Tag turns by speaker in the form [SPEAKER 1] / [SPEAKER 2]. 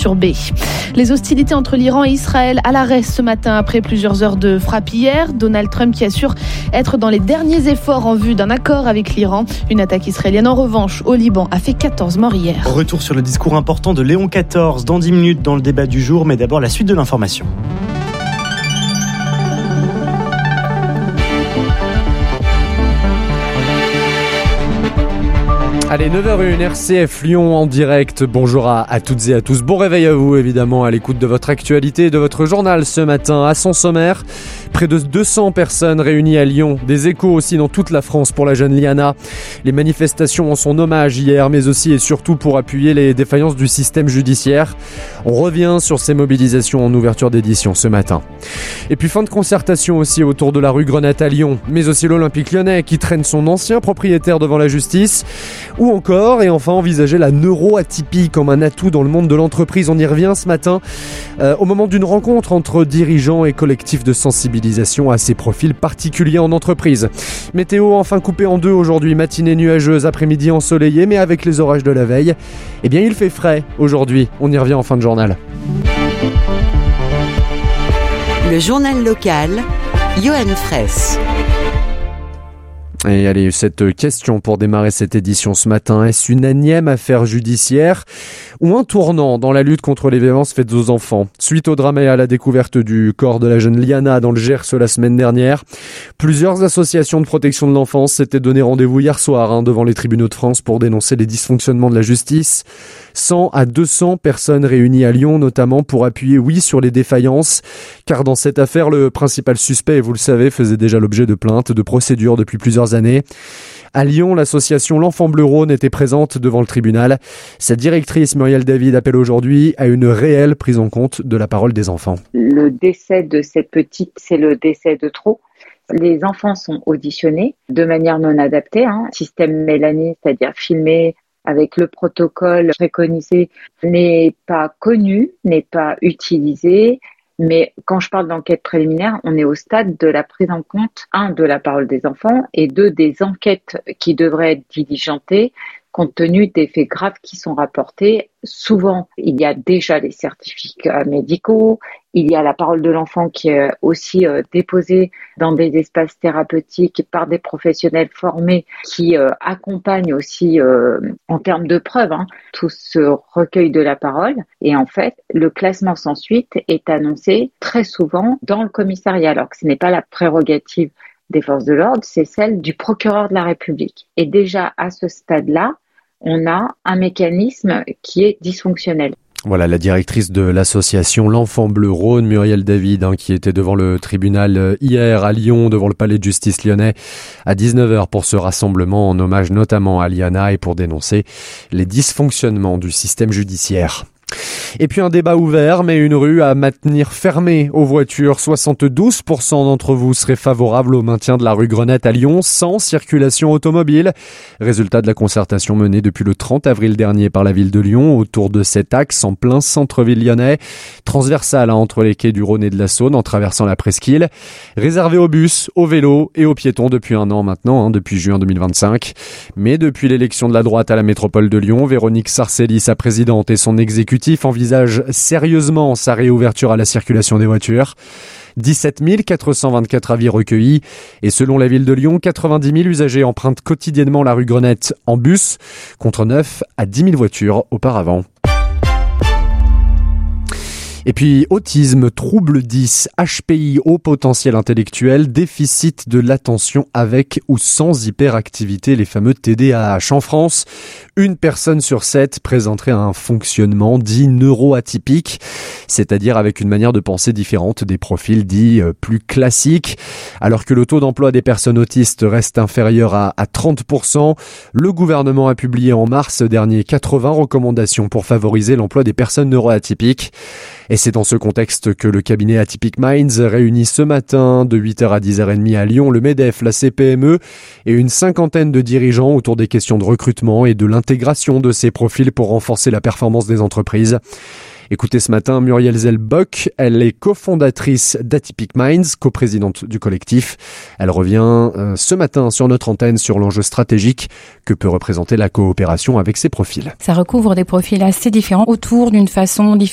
[SPEAKER 1] perturbée. Les hostilités entre l'Iran et Israël à l'arrêt ce matin après plusieurs heures de frappe hier. Donald Trump qui assure être dans les derniers efforts en vue d'un accord avec l'Iran. Une attaque israélienne en revanche au Liban a fait 14 morts hier.
[SPEAKER 2] Retour sur le discours important de Léon XIV dans 10 minutes dans le débat du jour, mais d'abord la suite de l'information.
[SPEAKER 3] Allez, 9h01, RCF Lyon en direct. Bonjour à toutes et à tous. Bon réveil à vous, évidemment, à l'écoute de votre actualité et de votre journal ce matin. À son sommaire, près de 200 personnes réunies à Lyon. Des échos aussi dans toute la France pour la jeune Liana. Les manifestations en son hommage hier, mais aussi et surtout pour appuyer les défaillances du système judiciaire. On revient sur ces mobilisations en ouverture d'édition ce matin. Et puis fin de concertation aussi autour de la rue Grenette à Lyon, mais aussi l'Olympique Lyonnais qui traîne son ancien propriétaire devant la justice. Ou encore, et enfin, envisager la neuroatypie comme un atout dans le monde de l'entreprise. On y revient ce matin au moment d'une rencontre entre dirigeants et collectifs de sensibilisation à ces profils particuliers en entreprise. Météo enfin coupée en deux aujourd'hui, matinée nuageuse, après-midi ensoleillée, mais avec les orages de la veille, eh bien il fait frais aujourd'hui. On y revient en fin de journal.
[SPEAKER 4] Le journal local, Johan Fraisse.
[SPEAKER 3] Et allez, cette question pour démarrer cette édition ce matin. Est-ce une énième affaire judiciaire ou un tournant dans la lutte contre les violences faites aux enfants? Suite au drame et à la découverte du corps de la jeune Liana dans le Gers la semaine dernière, plusieurs associations de protection de l'enfance s'étaient donné rendez-vous hier soir devant les tribunaux de France pour dénoncer les dysfonctionnements de la justice. 100 à 200 personnes réunies à Lyon, notamment pour appuyer sur les défaillances. Car dans cette affaire, le principal suspect, et vous le savez, faisait déjà l'objet de plaintes, de procédures depuis plusieurs années. À Lyon, l'association L'Enfant Bleu Rhône était présente devant le tribunal. Sa directrice, Muriel David, appelle aujourd'hui à une réelle prise en compte de la parole des enfants.
[SPEAKER 5] Le décès de cette petite, c'est le décès de trop. Les enfants sont auditionnés de manière non adaptée, système Mélanie, c'est-à-dire filmé avec le protocole préconisé, n'est pas connu, n'est pas utilisé. Mais quand je parle d'enquête préliminaire, on est au stade de la prise en compte, de la parole des enfants et des enquêtes qui devraient être diligentées compte tenu des faits graves qui sont rapportés. Souvent, il y a déjà les certificats médicaux, il y a la parole de l'enfant qui est aussi déposée dans des espaces thérapeutiques par des professionnels formés qui accompagnent aussi en termes de preuves tout ce recueil de la parole. Et en fait, le classement sans suite est annoncé très souvent dans le commissariat, alors que ce n'est pas la prérogative des forces de l'ordre, c'est celle du procureur de la République. Et déjà à ce stade-là, on a un mécanisme qui est dysfonctionnel.
[SPEAKER 3] Voilà la directrice de l'association L'Enfant Bleu Rhône, Muriel David, qui était devant le tribunal hier à Lyon, devant le palais de justice lyonnais, à 19h pour ce rassemblement en hommage notamment à Liana et pour dénoncer les dysfonctionnements du système judiciaire. Et puis un débat ouvert, mais une rue à maintenir fermée aux voitures. 72% d'entre vous seraient favorables au maintien de la rue Grenette à Lyon sans circulation automobile. Résultat de la concertation menée depuis le 30 avril dernier par la ville de Lyon autour de cet axe en plein centre-ville lyonnais, transversal entre les quais du Rhône et de la Saône en traversant la presqu'île, réservé aux bus, aux vélos et aux piétons depuis un an maintenant, depuis juin 2025. Mais depuis l'élection de la droite à la métropole de Lyon, Véronique Sarcelli, sa présidente, et son exécutif envisage sérieusement sa réouverture à la circulation des voitures. 17 424 avis recueillis et selon la ville de Lyon, 90 000 usagers empruntent quotidiennement la rue Grenette en bus contre 9 à 10 000 voitures auparavant. Et puis, autisme, trouble 10, HPI, haut potentiel intellectuel, déficit de l'attention avec ou sans hyperactivité, les fameux TDAH. En France, 1 personne sur 7 présenterait un fonctionnement dit neuroatypique, c'est-à-dire avec une manière de penser différente des profils dits plus classiques. Alors que le taux d'emploi des personnes autistes reste inférieur à 30%, le gouvernement a publié en mars dernier 80 recommandations pour favoriser l'emploi des personnes neuroatypiques. Et c'est dans ce contexte que le cabinet Atypic Minds réunit ce matin de 8h à 10h30 à Lyon le MEDEF, la CPME et une cinquantaine de dirigeants autour des questions de recrutement et de l'intégration de ces profils pour renforcer la performance des entreprises. Écoutez ce matin Muriel Zelbock, elle est cofondatrice d'Atypic Minds, coprésidente du collectif. Elle revient ce matin sur notre antenne sur l'enjeu stratégique que peut représenter la coopération avec ces profils.
[SPEAKER 6] Ça recouvre des profils assez différents autour d'une façon différente